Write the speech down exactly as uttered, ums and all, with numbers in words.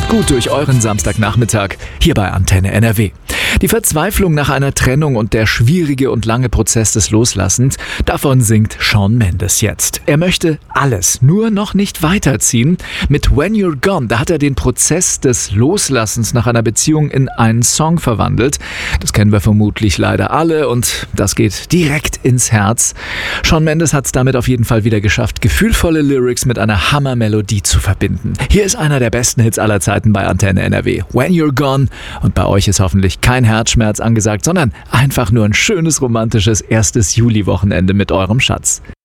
gut durch euren Samstagnachmittag hier bei Antenne N R W. Die Verzweiflung nach einer Trennung und der schwierige und lange Prozess des Loslassens, davon singt Shawn Mendes jetzt. Er möchte alles, nur noch nicht weiterziehen. Mit When You're Gone, da hat er den Prozess des Loslassens nach einer Beziehung in einen Song verwandelt. Das kennen wir vermutlich leider alle und das geht direkt ins Herz. Shawn Mendes hat es damit auf jeden Fall wieder geschafft, gefühlvolle Lyrics mit einer Hammermelodie zu verbinden. Hier ist einer der besten Hits aller Zeiten bei Antenne N R W. When You're Gone. Und bei euch ist hoffentlich kein Herzschmerz angesagt, sondern einfach nur ein schönes romantisches erstes Juli-Wochenende mit eurem Schatz.